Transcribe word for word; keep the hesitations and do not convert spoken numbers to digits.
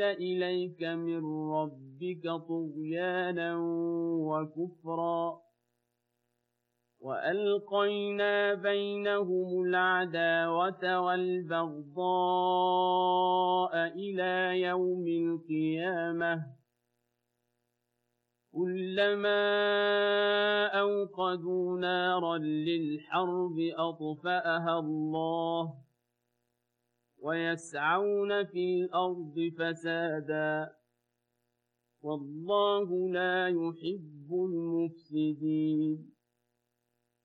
إليك من ربك طغيانا وكفرا وألقينا بينهم العداوة والبغضاء إلى يوم القيامة كلما أوقدوا نارا للحرب أطفأها الله ويسعون في الأرض فسادا والله لا يحب المفسدين